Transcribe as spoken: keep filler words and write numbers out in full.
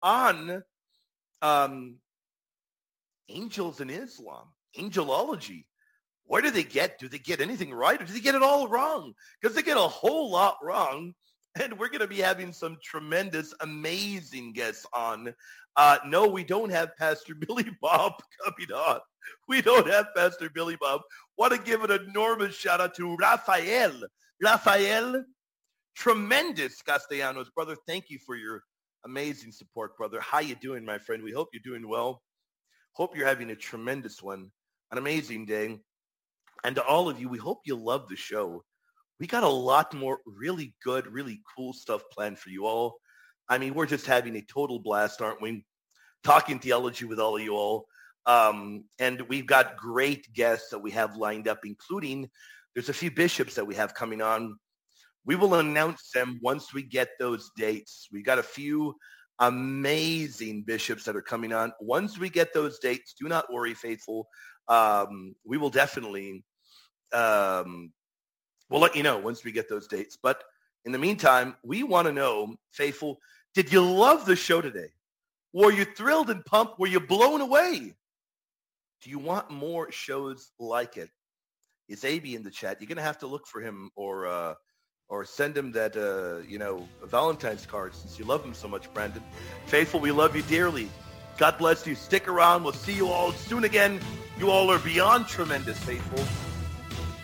on um, angels in Islam, angelology. Where do they get? Do they get anything right, or do they get it all wrong? Because they get a whole lot wrong. And we're going to be having some tremendous, amazing guests on. Uh, no, we don't have Pastor Billy Bob coming on. We don't have Pastor Billy Bob. Want to give an enormous shout out to Rafael. Rafael, tremendous Castellanos, brother. Thank you for your amazing support, brother. How you doing, my friend? We hope you're doing well. Hope you're having a tremendous one, an amazing day. And to all of you, we hope you love the show. We got a lot more really good, really cool stuff planned for you all. I mean, we're just having a total blast, aren't we? Talking theology with all of you all. Um, and we've got great guests that we have lined up, including there's a few bishops that we have coming on. We will announce them once we get those dates. We got a few amazing bishops that are coming on. Once we get those dates, do not worry, faithful. Um, we will definitely... Um, We'll let you know once we get those dates. But in the meantime, we want to know, faithful, did you love the show today? Were you thrilled and pumped? Were you blown away? Do you want more shows like it? Is A B in the chat? You're going to have to look for him or uh, or send him that, uh, you know, Valentine's card since you love him so much, Brandon. Faithful, we love you dearly. God bless you. Stick around. We'll see you all soon again. You all are beyond tremendous, faithful.